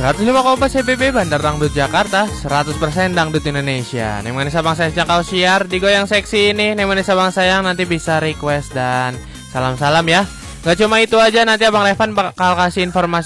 105,4 CBB Bandar Dangdut Jakarta, 100% Dangdut Indonesia. Neng manis abang saya sejak kau siar di goyang seksi ini. Neng manis abang sayang nanti bisa request dan salam-salam ya. Gak cuma itu aja, nanti abang Levan bakal kasih informasi